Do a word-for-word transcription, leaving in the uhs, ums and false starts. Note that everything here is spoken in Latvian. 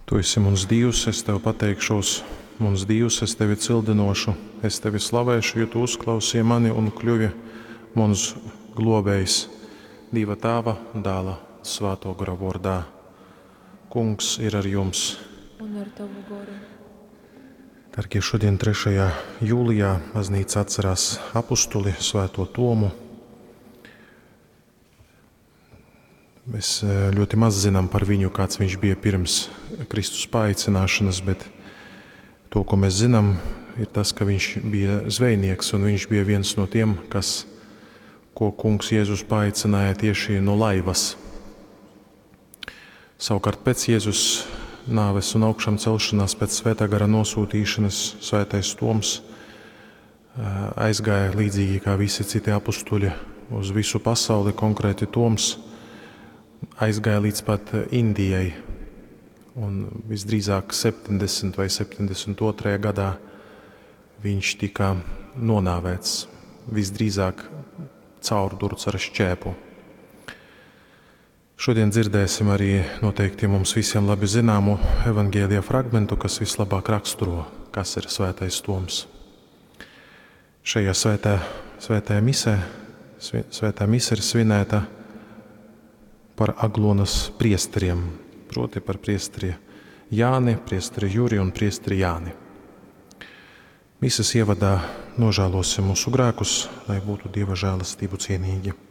Tu esi mums Dievs, es tev pateikšos, mums Dievs, es tevi cildinošu, es tevi slavēšu, jo tu uzklausīji mani un kļuvi mums globējs Dieva Tēva, Dēla, Svēto gara vārdā. Kungs ir ar jums. Un ar tavu garu. Darbie, šodien trešajā jūlijā baznīca atcerās apustuli Svēto Tomu. Mēs ļoti maz zinām par viņu, kāds viņš bija pirms Kristus paaicināšanas, bet to, ko mēs zinām, ir tas, ka viņš bija zvejnieks un viņš bija viens no tiem, kas, ko kungs Jēzus paaicināja tieši no laivas. Savukārt pēc Jēzus nāves un augšām celšanās, pēc Svētā gara nosūtīšanas, Svētais Toms aizgāja līdzīgi kā visi citi apustuļi uz visu pasauli, konkrēti Toms aizgāja līdz pat Indijai, un visdrīzāk septiņdesmit vai septiņdesmit otrajā gadā viņš tika nonāvēts, visdrīzāk caurdurts ar šķēpu. Šodien dzirdēsim arī noteikti mums visiem labi zināmu evaņģēlija fragmentu, kas vislabāk raksturo, kas ir Svētais Toms. Šajā svētā, svētajā misē, svētā mise ir svinēta par Aglonas priesteriem, proti par priesteri Jāni, priesteri Juri un priesteri Jāni. Mises ievadā nožēlosim mūsu grēkus, lai būtu Dieva žēlastību cienīgi.